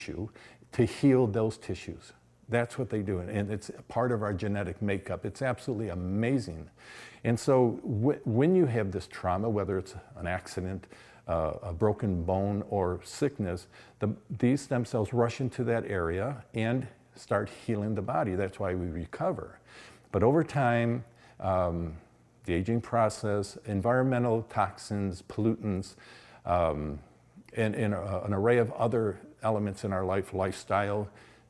tissue to heal those tissues. That's what they do, and it's part of our genetic makeup. It's absolutely amazing. And so when you have this trauma, whether it's an accident, a broken bone, or sickness, these stem cells rush into that area and start healing the body. That's why we recover. But over time, the aging process, environmental toxins, pollutants, and an array of other elements in our life, lifestyle,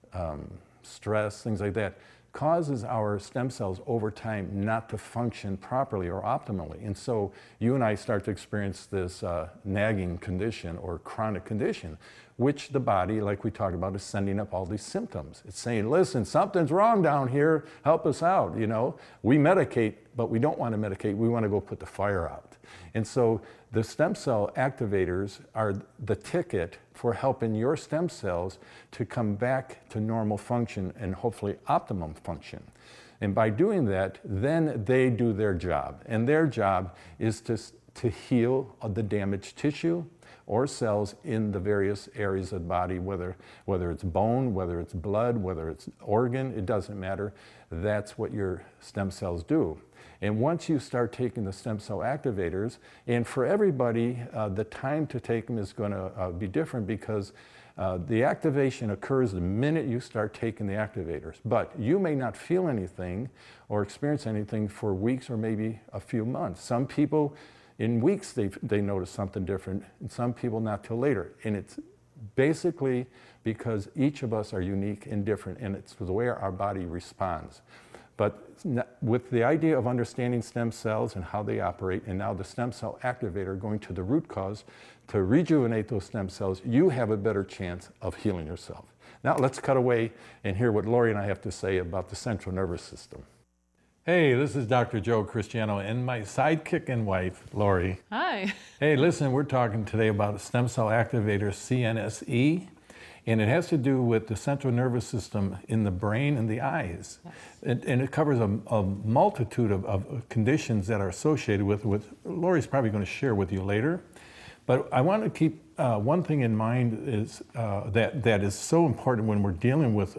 stress, things like that, causes our stem cells over time not to function properly or optimally. And so you and I start to experience this nagging condition or chronic condition, which the body, like we talked about, is sending up all these symptoms. It's saying, listen, something's wrong down here, help us out, you know. We medicate, but we don't want to medicate, we want to go put the fire out. And so the stem cell activators are the ticket for helping your stem cells to come back to normal function and hopefully optimum function. And by doing that, then they do their job. And their job is to heal the damaged tissue or cells in the various areas of the body, whether it's bone, whether it's blood, whether it's organ, it doesn't matter. That's what your stem cells do. And once you start taking the stem cell activators, and for everybody, the time to take them is going to be different because the activation occurs the minute you start taking the activators. But you may not feel anything or experience anything for weeks or maybe a few months. Some people, in weeks, they notice something different, and some people not till later. And it's basically because each of us are unique and different, and it's the way our body responds. But with the idea of understanding stem cells and how they operate, and now the stem cell activator going to the root cause to rejuvenate those stem cells, you have a better chance of healing yourself. Now let's cut away and hear what Lori and I have to say about the central nervous system. Hey, this is Dr. Joe Cristiano and my sidekick and wife, Lori. Hi. Hey, listen, we're talking today about stem cell activator CNSE. And it has to do with the central nervous system in the brain and the eyes. Yes. And it covers a multitude of conditions that are associated with Lori's probably going to share with you later. But I want to keep one thing in mind is that is so important when we're dealing with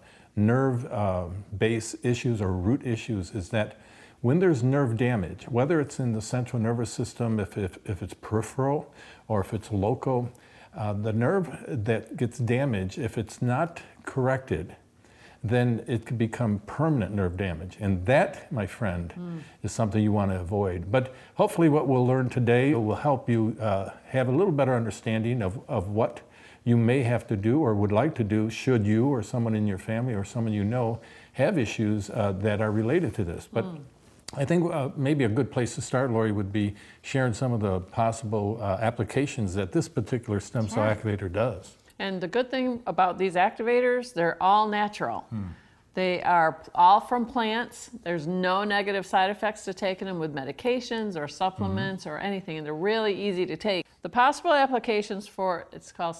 nerve-based issues or root issues is that when there's nerve damage, whether it's in the central nervous system, if it's peripheral or if it's local, the nerve that gets damaged, if it's not corrected, then it could become permanent nerve damage. And that, my friend, is something you want to avoid. But hopefully what we'll learn today will help you have a little better understanding of what you may have to do or would like to do should you or someone in your family or someone you know have issues that are related to this. But I think maybe a good place to start, Lori, would be sharing some of the possible applications that this particular stem cell activator does. And the good thing about these activators, they're all natural. They are all from plants. There's no negative side effects to taking them with medications or supplements or anything, and they're really easy to take. The possible applications for, it's called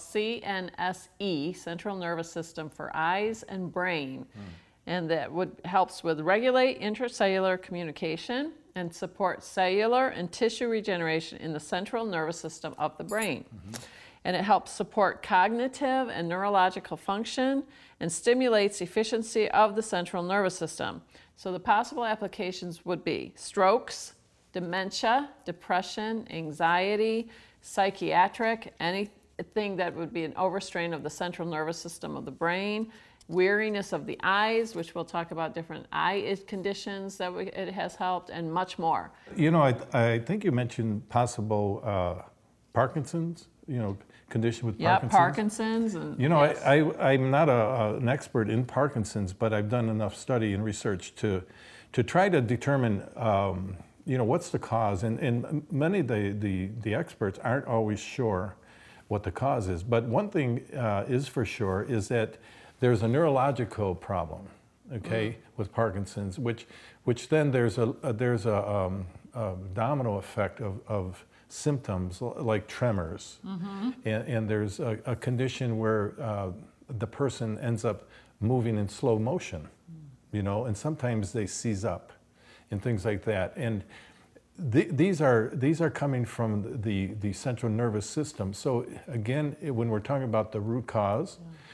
CNSE, Central Nervous System for Eyes and Brain. And that helps with regulate intracellular communication and support cellular and tissue regeneration in the central nervous system of the brain. And it helps support cognitive and neurological function and stimulates efficiency of the central nervous system. So the possible applications would be strokes, dementia, depression, anxiety, psychiatric, anything that would be an overstrain of the central nervous system of the brain, weariness of the eyes, which we'll talk about different eye conditions that it has helped, and much more. You know, I think you mentioned possible Parkinson's, condition with Parkinson's. Yeah, Parkinson's. And, you know, yes. I'm not an expert in Parkinson's, but I've done enough study and research to try to determine, what's the cause. And many of the experts aren't always sure what the cause is. But one thing is for sure is that there's a neurological problem, with Parkinson's, which then there's a domino effect of symptoms like tremors, and there's a condition where the person ends up moving in slow motion, and sometimes they seize up and things like that. And these are coming from the central nervous system. So again, when we're talking about the root cause,